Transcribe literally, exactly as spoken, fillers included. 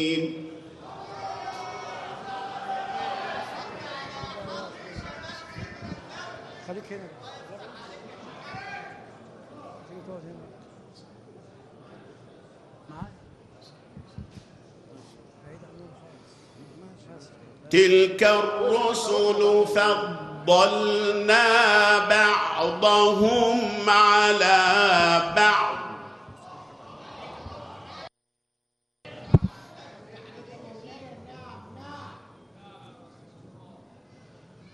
خليك هنا. تلك الرسل فضلنا بعضهم على بعض